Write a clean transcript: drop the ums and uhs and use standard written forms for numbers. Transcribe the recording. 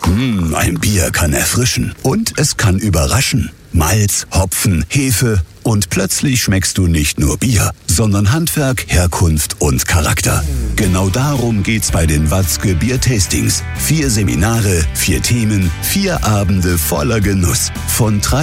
Ein Bier kann erfrischen und es kann überraschen. Malz, Hopfen, Hefe und plötzlich schmeckst du nicht nur Bier, sondern Handwerk, Herkunft und Charakter. Genau darum geht's bei den Watzke Bier-Tastings. 4 Seminare, 4 Themen, 4 Abende voller Genuss. Von